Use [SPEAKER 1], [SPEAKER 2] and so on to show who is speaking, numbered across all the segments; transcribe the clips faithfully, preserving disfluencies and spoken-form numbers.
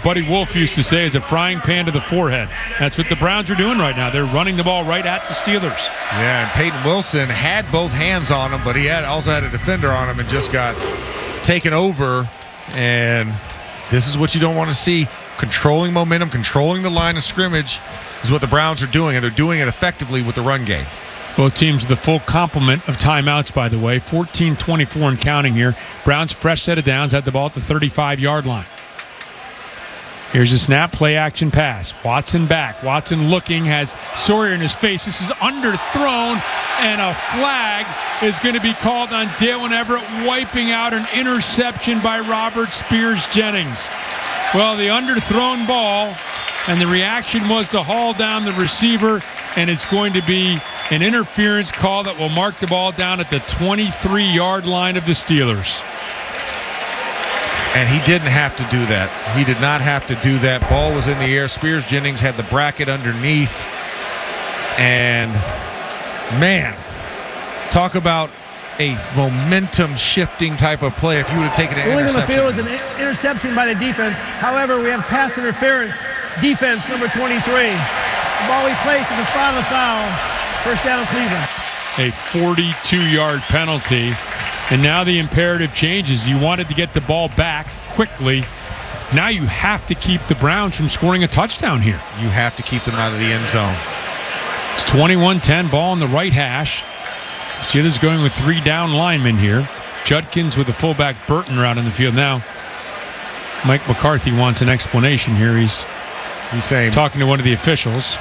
[SPEAKER 1] Buddy Wolf used to say, is a frying pan to the forehead. That's what the Browns are doing right now. They're running the ball right at the Steelers.
[SPEAKER 2] Yeah, and Peyton Wilson had both hands on him, but he had also had a defender on him and just got taken over. And this is what you don't want to see. Controlling momentum, controlling the line of scrimmage is what the Browns are doing, and they're doing it effectively with the run game.
[SPEAKER 1] Both teams the full complement of timeouts, by the way. fourteen twenty-four and counting here. Browns fresh set of downs, had the ball at the thirty-five-yard line. Here's a snap, play action pass. Watson back. Watson looking, has Sawyer in his face. This is underthrown, and a flag is going to be called on Dalen Everett, wiping out an interception by Robert Spears Jennings. Well, the underthrown ball, and the reaction was to haul down the receiver, and it's going to be an interference call that will mark the ball down at the twenty-three-yard line of the Steelers.
[SPEAKER 2] And he didn't have to do that. He did not have to do that. Ball was in the air. Spears Jennings had the bracket underneath. And, man, talk about a momentum-shifting type of play if you would have taken an
[SPEAKER 3] Ruling
[SPEAKER 2] interception.
[SPEAKER 3] on the field is an interception by the defense. However, we have pass interference. Defense, number twenty-three. The ball we placed at the spot of the foul. First down, Cleveland.
[SPEAKER 1] A forty-two-yard penalty. And now the imperative changes. You wanted to get the ball back quickly. Now you have to keep the Browns from scoring a touchdown here.
[SPEAKER 2] You have to keep them out of the end zone.
[SPEAKER 1] It's twenty-one ten, ball on the right hash. Steelers going with three down linemen here. Judkins with the fullback Burton out in the field now. Mike McCarthy wants an explanation here. He's,
[SPEAKER 2] He's saying,
[SPEAKER 1] talking to one of the officials.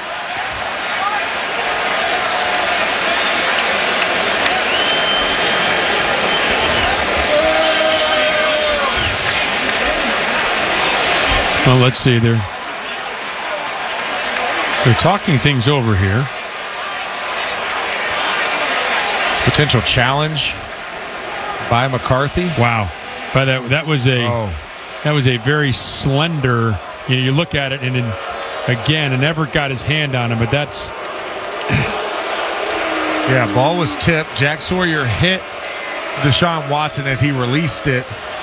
[SPEAKER 1] Well, let's see. They're, they're talking things over here.
[SPEAKER 2] Potential challenge by McCarthy.
[SPEAKER 1] Wow. By that that was a
[SPEAKER 2] oh.
[SPEAKER 1] that was a very slender. You know, you look at it, and then again, and Everett got his hand on him, but that's
[SPEAKER 2] yeah. Ball was tipped. Jack Sawyer hit Deshaun Watson as he released it.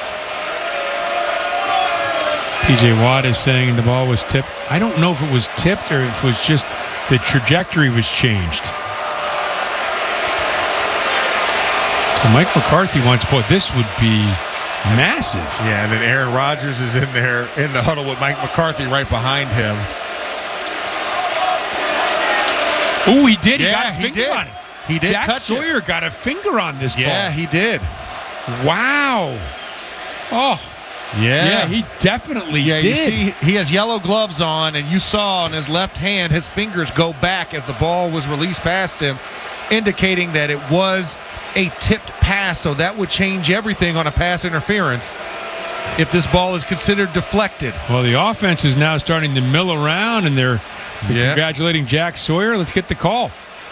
[SPEAKER 1] T J Watt is saying the ball was tipped. I don't know if it was tipped or if it was just the trajectory was changed. So Mike McCarthy wants, boy, this would be massive.
[SPEAKER 2] Yeah, and then Aaron Rodgers is in there in the huddle with Mike McCarthy right behind him.
[SPEAKER 1] Oh, he did. He
[SPEAKER 2] yeah,
[SPEAKER 1] got a finger
[SPEAKER 2] he did.
[SPEAKER 1] on it.
[SPEAKER 2] He did
[SPEAKER 1] Jack
[SPEAKER 2] touch
[SPEAKER 1] Sawyer
[SPEAKER 2] it.
[SPEAKER 1] got a finger on this
[SPEAKER 2] yeah,
[SPEAKER 1] ball.
[SPEAKER 2] Yeah, he did.
[SPEAKER 1] Wow. Oh.
[SPEAKER 2] Yeah.
[SPEAKER 1] Yeah, he definitely
[SPEAKER 2] yeah,
[SPEAKER 1] did.
[SPEAKER 2] You see, he has yellow gloves on, and you saw on his left hand his fingers go back as the ball was released past him, indicating that it was a tipped pass, so that would change everything on a pass interference if this ball is considered deflected.
[SPEAKER 1] Well, the offense is now starting to mill around, and they're
[SPEAKER 2] yeah.
[SPEAKER 1] congratulating Jack Sawyer. Let's get the call.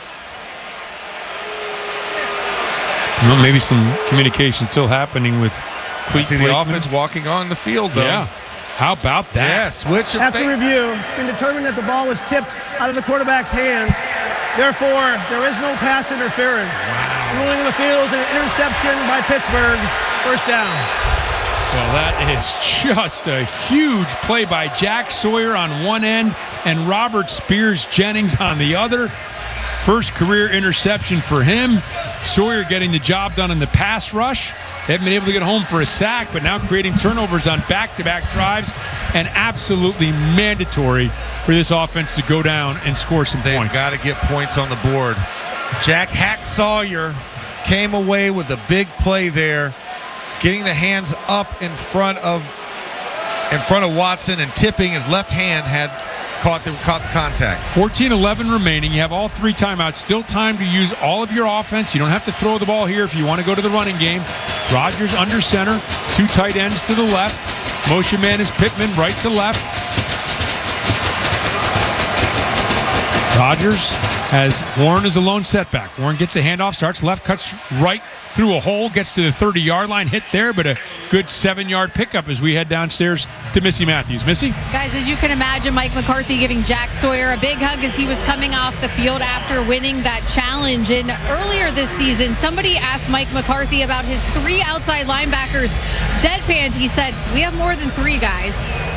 [SPEAKER 1] Well, maybe some communication still happening with
[SPEAKER 2] I see the offense walking on the field, though.
[SPEAKER 1] Yeah. How about that?
[SPEAKER 2] Yeah, switch of
[SPEAKER 3] After
[SPEAKER 2] face.
[SPEAKER 3] review, it's been determined that the ball was tipped out of the quarterback's hands. Therefore, there is no pass interference.
[SPEAKER 2] Wow.
[SPEAKER 3] Ruling on the field is an interception by Pittsburgh. First down.
[SPEAKER 1] Well, that is just a huge play by Jack Sawyer on one end and Robert Spears Jennings on the other. First career interception for him. Sawyer getting the job done in the pass rush. They haven't been able to get home for a sack, but now creating turnovers on back-to-back drives, and absolutely mandatory for this offense to go down and score some
[SPEAKER 2] They've
[SPEAKER 1] points.
[SPEAKER 2] They've got to get points on the board. Jack Hack Sawyer came away with a big play there, getting the hands up in front of in front of Watson and tipping. His left hand had caught the caught the contact.
[SPEAKER 1] fourteen eleven remaining. You have all three timeouts. Still time to use all of your offense. You don't have to throw the ball here if you want to go to the running game. Rodgers under center. Two tight ends to the left. Motion man is Pittman, right to left. Rodgers has Warren as a lone setback. Warren gets a handoff, starts left, cuts right through a hole, gets to the thirty-yard line, hit there, but a good seven-yard pickup as we head downstairs to Missy Matthews. Missy?
[SPEAKER 4] Guys, as you can imagine, Mike McCarthy giving Jack Sawyer a big hug as he was coming off the field after winning that challenge. And earlier this season, somebody asked Mike McCarthy about his three outside linebackers. Deadpanned, he said, we have more than three guys.